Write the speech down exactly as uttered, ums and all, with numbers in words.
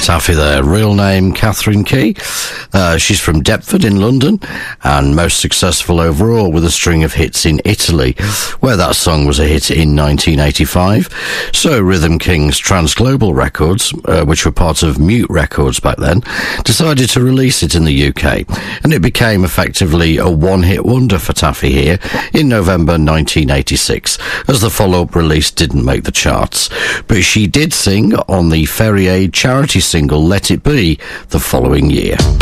Taffy there. Real name, Catherine Key. Uh, she's from Deptford in London, and most successful overall with a string of hits in Italy, where that song was a hit in nineteen eighty-five. So Rhythm Kings Transglobal Records, uh, which were part of Mute Records back then, decided to release it in the U K, and it became effectively a one-hit wonder for Taffy here in November nineteen eighty-six, as the follow-up release didn't make the charts. But she did sing on the Ferrier charity single Let It Be the following year.